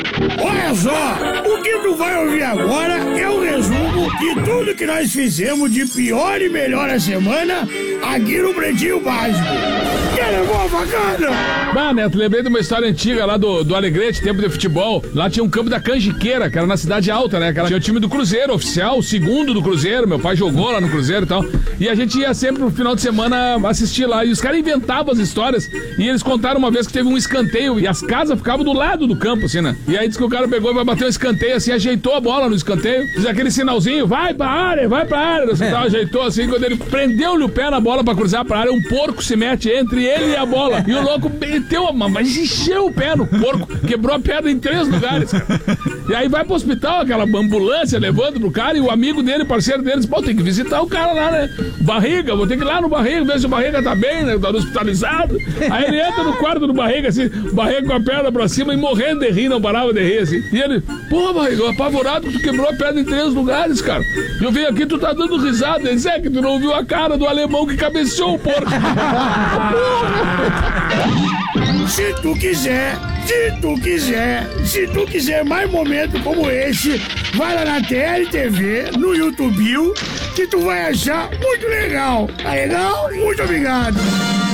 Olha só, o que tu vai ouvir agora é o resumo de tudo que nós fizemos de pior e melhor a semana aqui no Pretinho Básico. Que levou a facada? Neto, lembrei de uma história antiga lá do Alegrete, tempo de futebol. Lá tinha um campo da Canjiqueira, que era na Cidade Alta, né? Tinha o time do Cruzeiro, oficial, o segundo do Cruzeiro. Meu pai jogou lá no Cruzeiro e tal. E a gente ia sempre no final de semana assistir lá. E os caras inventavam as histórias. E eles contaram uma vez que teve um escanteio e as casas ficavam do lado do campo, assim, né? E aí disse que o cara pegou e vai bater um escanteio, assim, ajeitou a bola no escanteio, fez aquele sinalzinho, vai pra área. Ajeitou assim, quando ele prendeu-lhe o pé na bola pra cruzar pra área, um porco se mete entre ele e a bola. E o louco meteu a mão, mas encheu o pé no porco, quebrou a perna em 3 lugares, cara. E aí vai pro hospital, aquela ambulância levando pro cara, e o amigo dele, parceiro dele, disse, tem que visitar o cara lá, né? Barriga, vou ter que ir lá no Barriga, ver se o Barriga tá bem, né? Tá hospitalizado. Aí ele entra no quarto do Barriga, assim, Barriga com a perna pra cima e morrendo de rir, não parava de rir, assim. E ele, Barriga, apavorado que tu quebrou a perna em 3 lugares, cara. E eu vim aqui, tu tá dando risada. Ele disse, que tu não viu a cara do alemão que cabeceou o porco. Se tu quiser mais momentos como esse, vai lá na TLTV, no YouTube, que tu vai achar muito legal. Tá legal? Muito obrigado.